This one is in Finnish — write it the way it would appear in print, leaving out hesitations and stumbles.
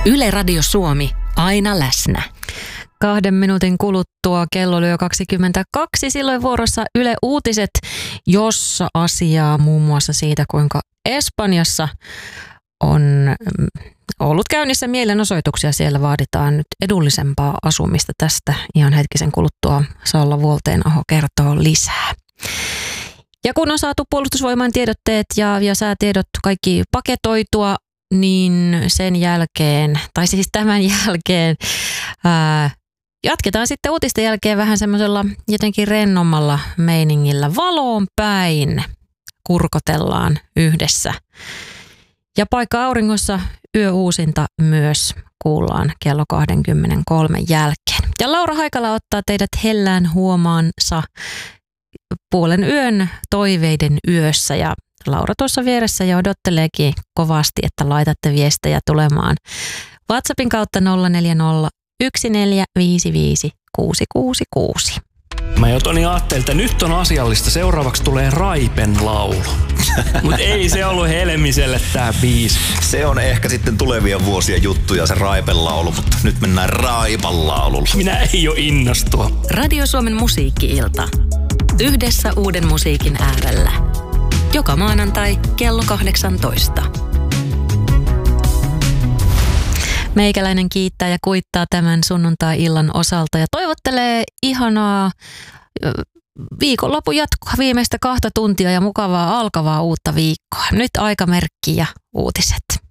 Yle Radio Suomi, aina läsnä. 2 minuutin kuluttua kello lyö 22. Silloin vuorossa Yle Uutiset, jossa asiaa muun muassa siitä, kuinka Espanjassa on ollut käynnissä mielenosoituksia. Siellä vaaditaan nyt edullisempaa asumista. Tästä ihan hetkisen kuluttua Salla Vuolteenaho kertoo lisää. Ja kun on saatu Puolustusvoimain tiedotteet ja säätiedot kaikki paketoitua, niin sen jälkeen, tai siis tämän jälkeen, jatketaan sitten uutisten jälkeen vähän semmoisella jotenkin rennommalla meiningillä. Valoon päin kurkotellaan yhdessä. Ja paikka auringossa yöuusinta myös kuullaan kello 23 jälkeen. Ja Laura Haikala ottaa teidät hellään huomaansa puolen yön toiveiden yössä. Ja Laura tuossa vieressä ja odotteleekin kovasti, että laitatte viestejä tulemaan WhatsAppin kautta 040 1455 666. Mä jo Toni ajattelin, että nyt on asiallista. Seuraavaksi tulee Raipen laulu. Mutta ei se ollut Helmiselle tää biisi. Se on ehkä sitten tulevien vuosien juttuja se Raipen laulu, mutta nyt mennään Raipan laululla. Minä ei oo innostua. Radio Suomen musiikki-ilta. Yhdessä uuden musiikin äärellä. Joka maanantai kello 18. Meikäläinen kiittää ja kuittaa tämän sunnuntai-illan osalta ja toivottelee ihanaa viikonlopun jatkoa, viimeistä 2 tuntia ja mukavaa alkavaa uutta viikkoa. Nyt aikamerkki ja uutiset.